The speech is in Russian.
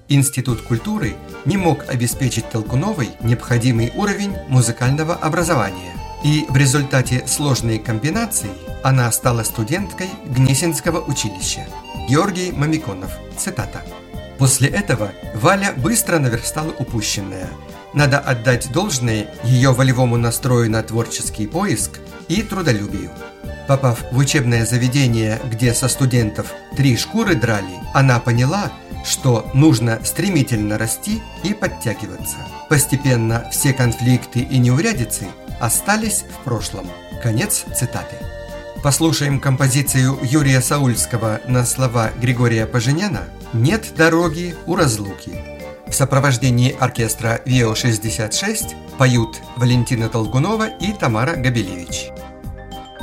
Институт культуры не мог обеспечить Толкуновой необходимый уровень музыкального образования, и в результате сложной комбинации она стала студенткой Гнесинского училища. Георгий Мамиконов, цитата. После этого Валя быстро наверстала упущенное. Надо отдать должное ее волевому настрою на творческий поиск и трудолюбию. Попав в учебное заведение, где со студентов 3 шкуры драли, она поняла, что нужно стремительно расти и подтягиваться. Постепенно все конфликты и неурядицы остались в прошлом. Конец цитаты. Послушаем композицию Юрия Саульского на слова Григория Поженяна «Нет дороги у разлуки». В сопровождении оркестра ВИО-66 поют Валентина Толкунова и Тамара Габелевич.